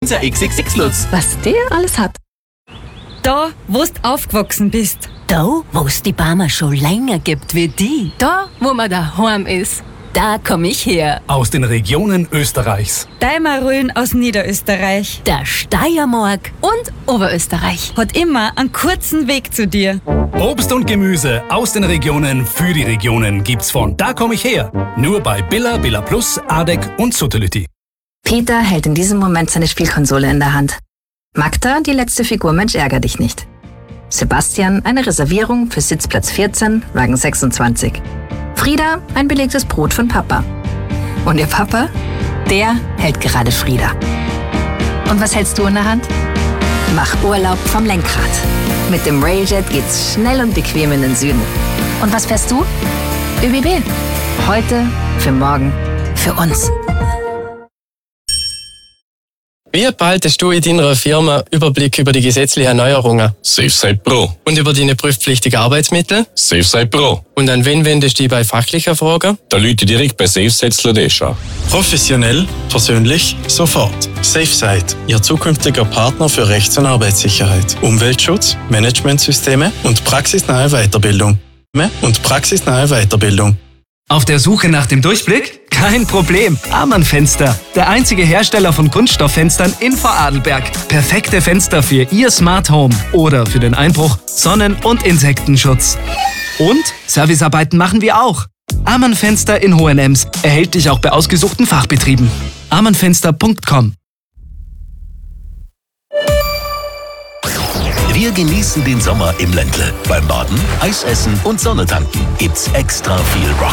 unser XXX Lutz. Was der alles hat. Da, wo du aufgewachsen bist. Da, wo es die Barmer schon länger gibt wie die. Da, wo man daheim ist. Da komm ich her. Aus den Regionen Österreichs. Deimarölen aus Niederösterreich. Der Steiermark. Und Oberösterreich. Hat immer einen kurzen Weg zu dir. Obst und Gemüse aus den Regionen für die Regionen gibt's von Da komm ich her. Nur bei Billa, Billa Plus, Adek und Suttelütti. Peter hält in diesem Moment seine Spielkonsole in der Hand. Magda, die letzte Figur Mensch ärger dich nicht. Sebastian, eine Reservierung für Sitzplatz 14, Wagen 26. Frieda, ein belegtes Brot von Papa. Und ihr Papa? Der hält gerade Frieda. Und was hältst du in der Hand? Mach Urlaub vom Lenkrad. Mit dem Railjet geht's schnell und bequem in den Süden. Und was fährst du? ÖBB. Heute, für morgen, für uns. Wie bald hast du in deiner Firma Überblick über die gesetzlichen Neuerungen? SafeSite Pro. Und über deine prüfpflichtigen Arbeitsmittel? SafeSite Pro. Und an wen wendest du dich bei fachlichen Fragen? Da Leute direkt bei SafeSite Sladesh an. Professionell, persönlich, sofort. SafeSite, Ihr zukünftiger Partner für Rechts- und Arbeitssicherheit, Umweltschutz, Managementsysteme und praxisnahe Weiterbildung. Auf der Suche nach dem Durchblick? Kein Problem. Amann Fenster. Der einzige Hersteller von Kunststofffenstern in Vorarlberg. Perfekte Fenster für Ihr Smart Home oder für den Einbruch, Sonnen- und Insektenschutz. Und Servicearbeiten machen wir auch. Amann Fenster in Hohenems. Erhältlich auch bei ausgesuchten Fachbetrieben. amannfenster.com. Wir genießen den Sommer im Ländle. Beim Baden, Eisessen und Sonnetanken gibt's extra viel Rock.